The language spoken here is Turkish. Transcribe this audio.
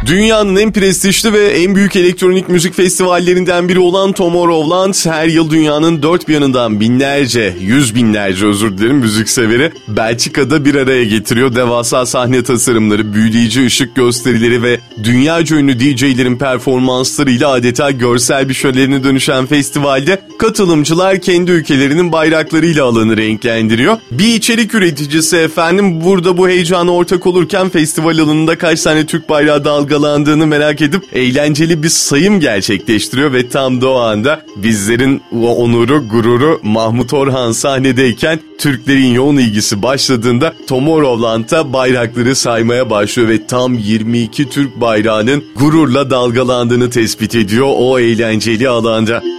Dünyanın en prestijli ve en büyük elektronik müzik festivallerinden biri olan Tomorrowland her yıl dünyanın dört bir yanından yüz binlerce müzikseveri Belçika'da bir araya getiriyor. Devasa sahne tasarımları, büyüleyici ışık gösterileri ve dünyaca ünlü DJ'lerin performanslarıyla adeta görsel bir şölenine dönüşen festivalde katılımcılar kendi ülkelerinin bayraklarıyla alanı renklendiriyor. Bir içerik üreticisi burada bu heyecana ortak olurken festival alanında kaç tane Türk bayrağı dalgalandığını merak edip eğlenceli bir sayım gerçekleştiriyor ve tam da o anda bizlerin onuru, gururu Mahmut Orhan sahnedeyken Türklerin yoğun ilgisi başladığında Tomorrowland'da bayrakları saymaya başlıyor ve tam 22 Türk bayrağının gururla dalgalandığını tespit ediyor o eğlenceli alanda.